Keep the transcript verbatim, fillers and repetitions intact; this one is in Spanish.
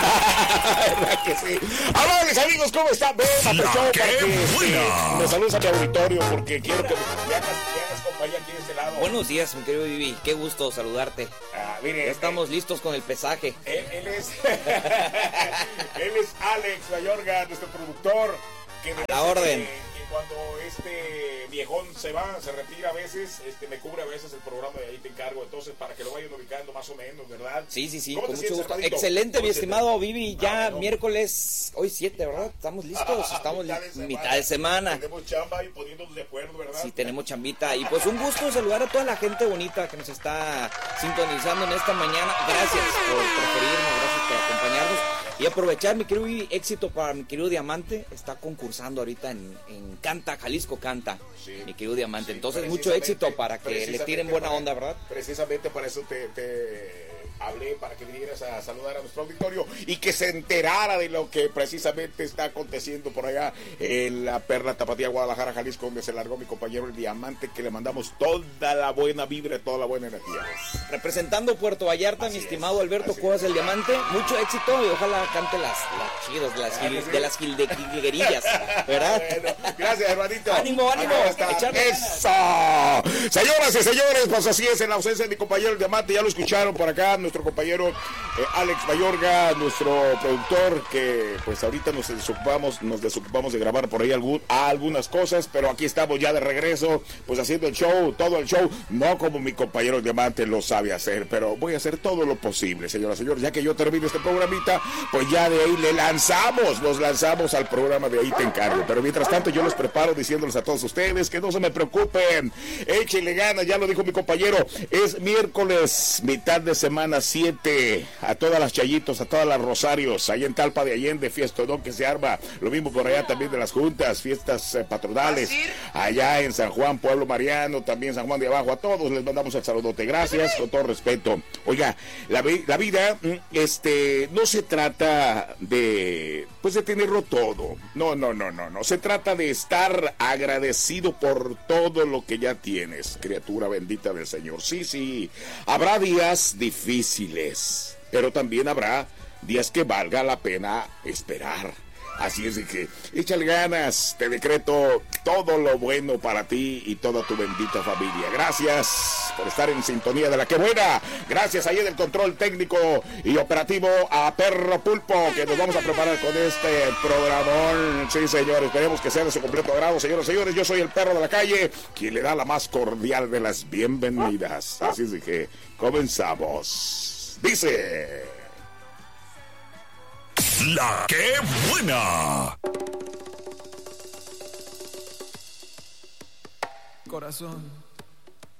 ¿Verdad que sí? Amables amigos, ¿cómo están? Ven a tu show para que este, me saludes a mi auditorio porque quiero que me hagas, me hagas compañía aquí de este lado. Buenos días, mi querido Vivi. Qué gusto saludarte. Ah, mire, ya estamos eh, listos con el pesaje. Él, él es él es Alex Mayorga, nuestro productor. Que a la orden. Que, cuando este viejón se va, se retira a veces, este me cubre a veces el programa de Ahí Te Encargo, entonces para que lo vayan ubicando más o menos, ¿verdad? Sí, sí, sí, con mucho gusto. Hermanito? Excelente, mi estimado Vivi, ya ah, bueno. miércoles, hoy siete, ¿verdad? Estamos listos, Ah, estamos mitad de, mitad de semana. Tenemos chamba y poniéndonos de acuerdo, ¿verdad? Sí, tenemos chambita. Y pues un gusto saludar a toda la gente bonita que nos está sintonizando en esta mañana. Gracias por preferirnos, gracias por acompañarnos. Y aprovechar, mi querido Vivi, éxito para mi querido Diamante. Está concursando ahorita en, en Canta, Jalisco Canta, sí, mi querido Diamante. Sí, entonces, mucho éxito para que le tiren buena para, onda, ¿verdad? Precisamente para eso te, te hablé, para que vinieras a saludar a nuestro auditorio y que se enterara de lo que precisamente está aconteciendo por allá en la Perla Tapatía, Guadalajara, Jalisco, donde se largó mi compañero el Diamante, que le mandamos toda la buena vibra, toda la buena energía. Representando Puerto Vallarta, así mi estimado es, Alberto Cuevas, el Diamante, mucho éxito y ojalá cante las, las chidas, las gil, sí. de las gildeguerillas, ¿verdad? Bueno, gracias, hermanito. Ánimo, ánimo. ¡Eso! Señoras y señores, pues así es, en la ausencia de mi compañero el Diamante, ya lo escucharon por acá, nuestro compañero eh, Alex Mayorga, nuestro productor, que pues ahorita nos desocupamos, nos desocupamos de grabar por ahí algún, algunas cosas, pero aquí estamos ya de regreso, pues haciendo el show, todo el show, no como mi compañero el Diamante lo sabe hacer, pero voy a hacer todo lo posible, señoras y señores, ya que yo termino este programita, pues ya de ahí le lanzamos, nos lanzamos al programa de Ahí Te Encargo, pero mientras tanto yo los preparo diciéndoles a todos ustedes que no se me preocupen, échenle ganas, ya lo dijo mi compañero, es miércoles, mitad de semana siete, a todas las Chayitos, a todas las Rosarios, allá en Talpa de Allende, fiestón que se arma, lo mismo por allá también de las juntas, fiestas eh, patronales, allá en San Juan, Pueblo Mariano, también San Juan de Abajo, a todos les mandamos el saludote, gracias, con todo respeto. Oiga, la, la vida, este, no se trata de, pues de tenerlo todo, no, no, no, no, no, se trata de estar agradecido por todo lo que ya tienes, criatura bendita del Señor, sí, sí, habrá días difíciles, pero también habrá días que valga la pena esperar. Así es de que échale ganas, te decreto todo lo bueno para ti y toda tu bendita familia. Gracias por estar en sintonía de La Que Buena. Gracias ahí en el control técnico y operativo a Perro Pulpo, que nos vamos a preparar con este programón. Sí, señores, esperemos que sea de su completo agrado. Señoras y señores, yo soy el perro de la calle, quien le da la más cordial de las bienvenidas. Así es de que comenzamos. Dice... La Que Buena. Corazón,